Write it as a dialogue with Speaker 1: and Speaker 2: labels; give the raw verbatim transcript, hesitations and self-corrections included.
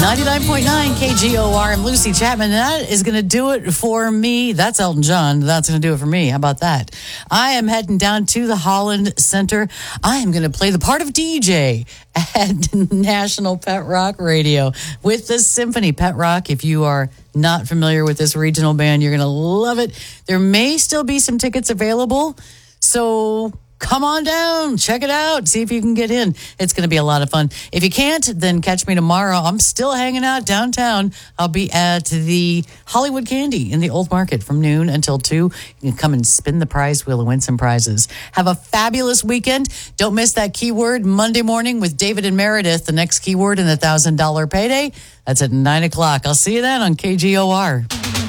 Speaker 1: ninety-nine point nine K G O R. I'm Lucy Chapman, and that is going to do it for me. That's Elton John. That's going to do it for me. How about that? I am heading down to the Holland Center. I am going to play the part of D J at National Pet Rock Radio with the Symphony. Pet Rock, if you are not familiar with this regional band, you're going to love it. There may still be some tickets available, so come on down, check it out, see if you can get in. It's going to be a lot of fun. If you can't, then catch me tomorrow. I'm still hanging out downtown. I'll be at the Hollywood Candy in the Old Market from noon until two. You can come and spin the prize wheel and win some prizes. Have a fabulous weekend. Don't miss that keyword Monday morning with David and Meredith, the next keyword in the one thousand dollars payday. That's at nine o'clock. I'll see you then on K G O R.